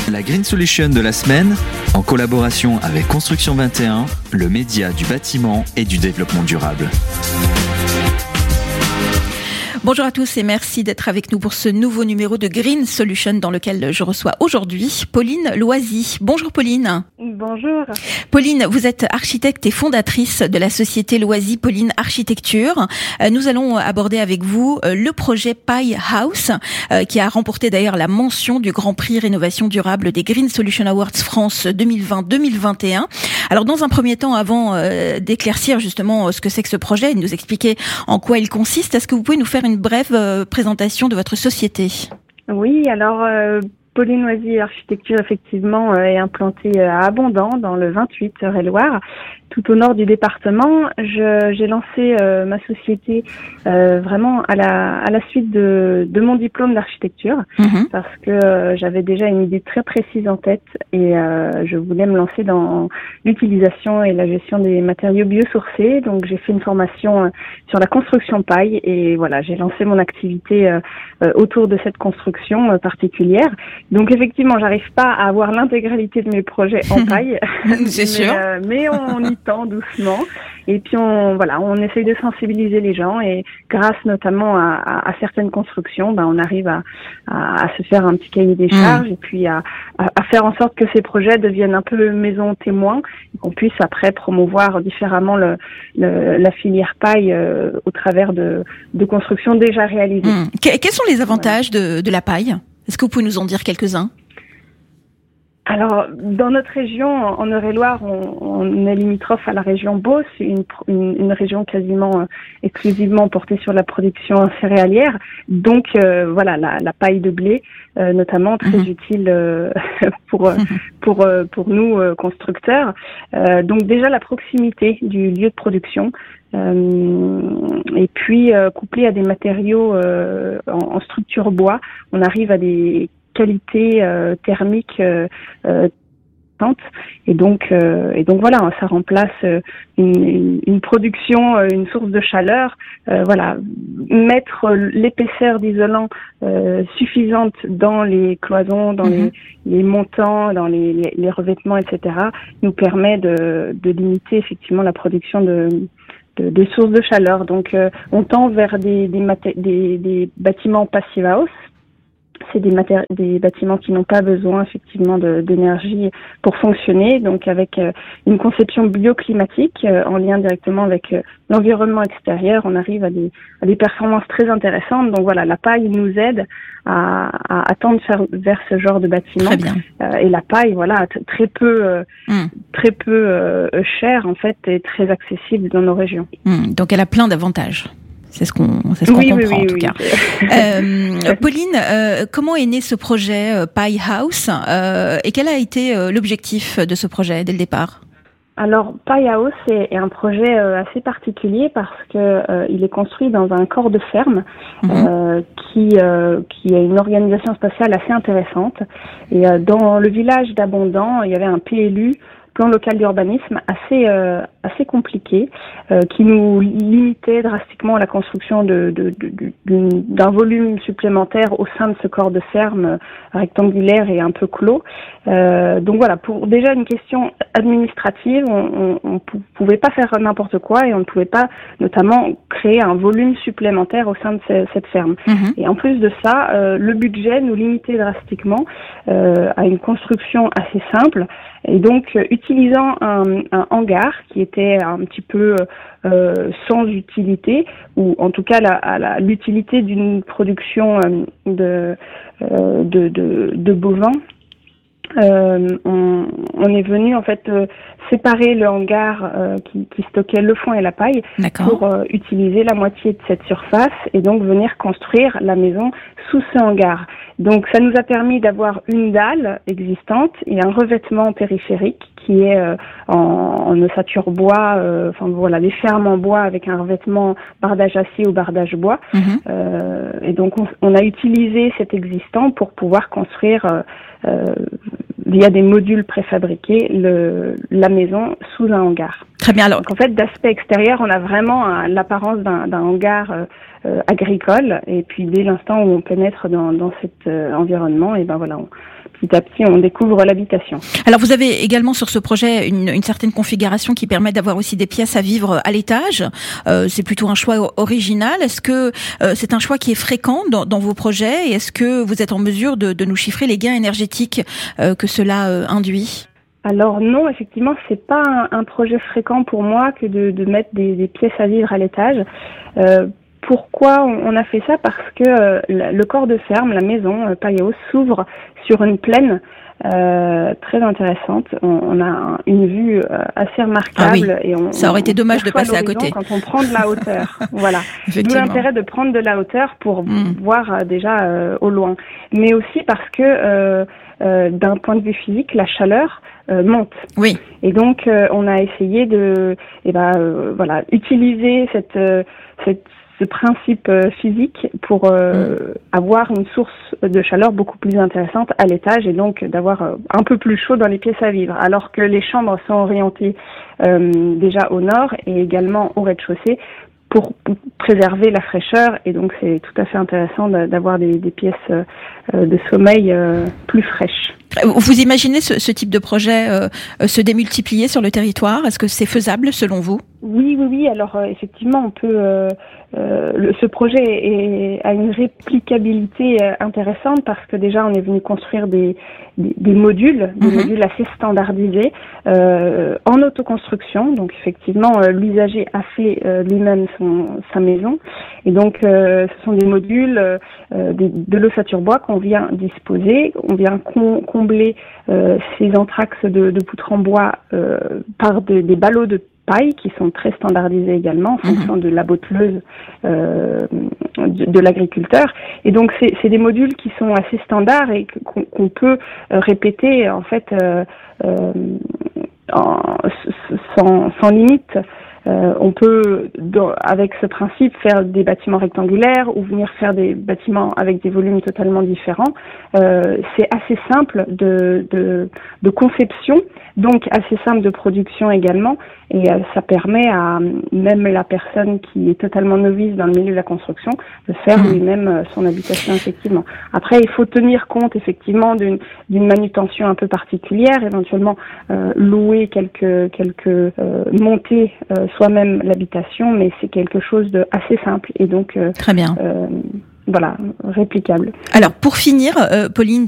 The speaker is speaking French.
La Green Solution de la semaine, en collaboration avec Construction 21, le média du bâtiment et du développement durable. Bonjour à tous et merci d'être avec nous pour ce nouveau numéro de Green Solution dans lequel je reçois aujourd'hui Pauline Loisy. Bonjour Pauline. Bonjour. Pauline, vous êtes architecte et fondatrice de la société Loisy Pauline Architecture. Nous allons aborder avec vous le projet Pie House qui a remporté d'ailleurs la mention du Grand Prix Rénovation Durable des Green Solution Awards France 2020-2021. Alors dans un premier temps, avant d'éclaircir justement ce que c'est que ce projet et de nous expliquer en quoi il consiste, est-ce que vous pouvez nous faire une brève présentation de votre société? Oui, alors Pauline Loisy Architecture effectivement est implantée à Abondant dans le 28 Eure-et-Loir, tout au nord du département. J'ai lancé ma société vraiment à la suite de mon diplôme d'architecture parce que j'avais déjà une idée très précise en tête et je voulais me lancer dans l'utilisation et la gestion des matériaux biosourcés. Donc j'ai fait une formation sur la construction paille et voilà, j'ai lancé mon activité autour de cette construction particulière. Donc effectivement, j'arrive pas à avoir l'intégralité de mes projets en paille, c'est sûr. Mais on y tend doucement. Et puis on essaye de sensibiliser les gens et grâce notamment à certaines constructions, on arrive à se faire un petit cahier des charges et puis à faire en sorte que ces projets deviennent un peu maison témoin et qu'on puisse après promouvoir différemment la filière paille au travers de constructions déjà réalisées. Quels sont les avantages de la paille? Est-ce que vous pouvez nous en dire quelques-uns? Alors, dans notre région, en Eure-et-Loir, on est limitrophe à la région Beauce, une région quasiment exclusivement portée sur la production céréalière. Donc, voilà, la paille de blé, notamment, très utile pour nous constructeurs. Donc, déjà la proximité du lieu de production. Et puis couplé à des matériaux en structure bois, on arrive à des qualités thermiques et donc voilà, ça remplace une production, une source de chaleur. Voilà, mettre l'épaisseur d'isolant suffisante dans les cloisons, dans les montants, dans les revêtements, etc., nous permet de limiter effectivement la production de sources de chaleur. Donc, on tend vers des bâtiments passive house. C'est des bâtiments qui n'ont pas besoin effectivement d'énergie pour fonctionner, donc avec une conception bioclimatique en lien directement avec l'environnement extérieur, on arrive à des performances très intéressantes. Donc voilà, la paille nous aide à tendre vers ce genre de bâtiment. Très bien. Et la paille, voilà, très peu chère en fait et très accessible dans nos régions. Donc elle a plein d'avantages. C'est ce qu'on comprend en tout cas. Pauline, comment est né ce projet Pie House et quel a été l'objectif de ce projet dès le départ? Alors, Pie House est un projet assez particulier parce que il est construit dans un corps de ferme qui a une organisation spatiale assez intéressante. Et dans le village d'Abondant, il y avait un PLU, plan local d'urbanisme, assez compliqué, qui nous limitait drastiquement la construction d'un volume supplémentaire au sein de ce corps de ferme rectangulaire et un peu clos. Donc voilà, pour déjà une question administrative, on pouvait pas faire n'importe quoi et on ne pouvait pas notamment créer un volume supplémentaire au sein de cette ferme. Et en plus de ça, le budget nous limitait drastiquement à une construction assez simple. Et donc, utilisant un hangar qui était un petit peu sans utilité, ou en tout cas l'utilité d'une production de bovins, on est venu en fait séparer le hangar qui stockait le foin et la paille pour utiliser la moitié de cette surface et donc venir construire la maison sous ce hangar. Donc ça nous a permis d'avoir une dalle existante et un revêtement périphérique qui est en ossature bois, enfin voilà, les fermes en bois avec un revêtement bardage acier ou bardage bois. Et donc on a utilisé cet existant pour pouvoir construire via des modules préfabriqués la maison sous un hangar. Très bien. Alors, donc en fait, d'aspect extérieur, on a vraiment l'apparence d'un hangar agricole. Et puis dès l'instant où on pénètre dans cet environnement, et ben voilà, petit à petit, on découvre l'habitation. Alors, vous avez également sur ce projet une certaine configuration qui permet d'avoir aussi des pièces à vivre à l'étage. C'est plutôt un choix original. Est-ce que c'est un choix qui est fréquent dans vos projets et est-ce que vous êtes en mesure de nous chiffrer les gains énergétiques que cela induit ? Alors non, effectivement, c'est pas un projet fréquent pour moi que de mettre des pièces à vivre à l'étage. Pourquoi on a fait ça ? Parce que le corps de ferme, la maison Paille House, s'ouvre sur une plaine très intéressante. On a une vue assez remarquable. Et ça aurait été dommage de passer à côté. Quand on prend de la hauteur. Voilà. D'où l'intérêt de prendre de la hauteur pour voir déjà au loin. Mais aussi parce que d'un point de vue physique, la chaleur monte. Oui. Et donc on a essayé de utiliser ce principe physique pour avoir une source de chaleur beaucoup plus intéressante à l'étage et donc d'avoir un peu plus chaud dans les pièces à vivre, alors que les chambres sont orientées déjà au nord et également au rez-de-chaussée pour préserver la fraîcheur, et donc c'est tout à fait intéressant d'avoir des pièces de sommeil plus fraîches. Vous imaginez ce type de projet se démultiplier sur le territoire ? Est-ce que c'est faisable selon vous ? Oui. Alors effectivement, on peut. Ce projet a une réplicabilité intéressante parce que déjà on est venu construire des modules, modules assez standardisés en autoconstruction. Donc effectivement, l'usager a fait lui-même sa maison, et donc ce sont des modules de l'ossature bois qu'on vient disposer. On vient combler ces entr'axes de poutres en bois par des ballots de paille qui sont très standardisés également en fonction de la botteleuse de l'agriculteur. Et donc c'est des modules qui sont assez standards et qu'on peut répéter en fait sans limite. On peut, avec ce principe, faire des bâtiments rectangulaires ou venir faire des bâtiments avec des volumes totalement différents. C'est assez simple de conception, donc assez simple de production également, et ça permet à même la personne qui est totalement novice dans le milieu de la construction de faire lui-même son habitation, effectivement. Après, il faut tenir compte effectivement d'une manutention un peu particulière, éventuellement louer quelques montées soi-même l'habitation, mais c'est quelque chose de assez simple et donc très bien. Voilà, réplicable. Alors pour finir, Pauline,